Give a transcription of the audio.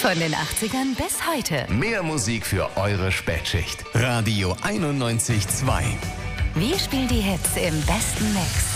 Von den 80ern bis heute. Mehr Musik für eure Spätschicht. Radio 91.2. Wir spielen die Hits im besten Mix.